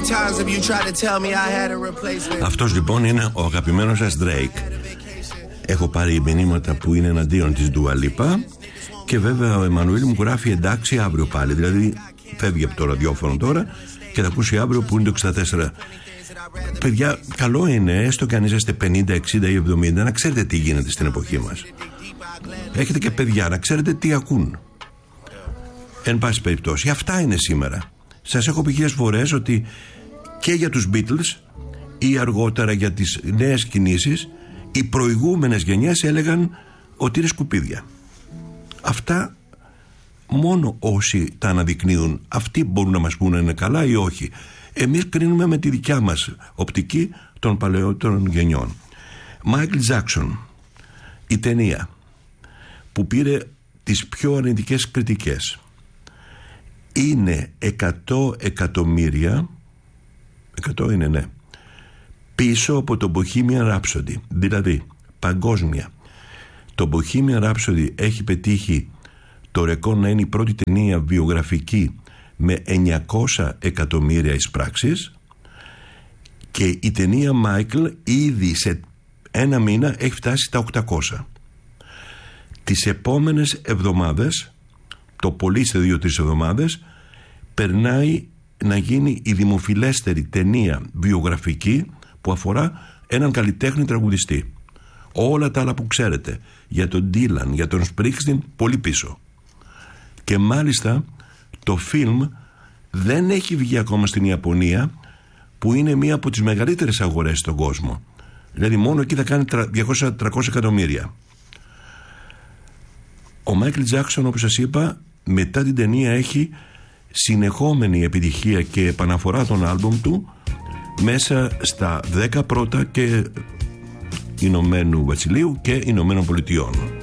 Αυτός λοιπόν είναι ο αγαπημένος σας Drake. Έχω πάρει μηνύματα που είναι εναντίον της Dua Lipa. Και βέβαια ο Εμμανουήλ μου γράφει εντάξει αύριο πάλι. Δηλαδή φεύγει από το ραδιόφωνο τώρα και θα ακούσει αύριο που είναι το 64. Παιδιά, καλό είναι έστω και αν είσαστε 50, 60 ή 70 να ξέρετε τι γίνεται στην εποχή μας. Έχετε και παιδιά, να ξέρετε τι ακούν. Εν πάση περιπτώσει, αυτά είναι σήμερα. Σας έχω πει 1000 φορές ότι και για τους Beatles ή αργότερα για τις νέες κινήσεις, οι προηγούμενες γενιές έλεγαν ότι είναι σκουπίδια. Αυτά μόνο όσοι τα αναδεικνύουν, αυτοί μπορούν να μας πούνε είναι καλά ή όχι. Εμείς κρίνουμε με τη δικιά μας οπτική των παλαιότερων γενιών. Michael Jackson, η ταινία που πήρε τις πιο αρνητικές κριτικές, είναι 100 εκατομμύρια, 100 είναι, ναι, πίσω από το Bohemian Rhapsody. Δηλαδή παγκόσμια το Bohemian Rhapsody έχει πετύχει το ρεκόρ να είναι η πρώτη ταινία βιογραφική με 900 εκατομμύρια εισπράξεις, και η ταινία Michael ήδη σε ένα μήνα έχει φτάσει στα 800. Τις επόμενες εβδομάδες, το πολύ σε 2-3 εβδομάδες, περνάει να γίνει η δημοφιλέστερη ταινία βιογραφική που αφορά έναν καλλιτέχνη τραγουδιστή. Όλα τα άλλα που ξέρετε για τον Dylan, για τον Springsteen, πολύ πίσω. Και μάλιστα το φιλμ δεν έχει βγει ακόμα στην Ιαπωνία, που είναι μία από τις μεγαλύτερες αγορές στον κόσμο. Δηλαδή μόνο εκεί θα κάνει 200-300 εκατομμύρια. Ο Μάικλ Τζάκσον, όπως σας είπα, μετά την ταινία έχει συνεχόμενη επιτυχία και επαναφορά των άλμπουμ του μέσα στα 10 πρώτα και Ηνωμένου Βασιλείου και Ηνωμένων Πολιτειών.